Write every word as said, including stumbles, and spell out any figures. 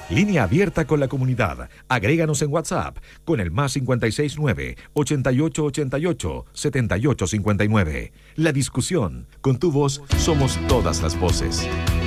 Línea abierta con la comunidad. Agréganos en WhatsApp con el más cinco seis nueve, ochenta y ocho ochenta y ocho, setenta y ocho cincuenta y nueve. La discusión. Con tu voz somos todas las voces.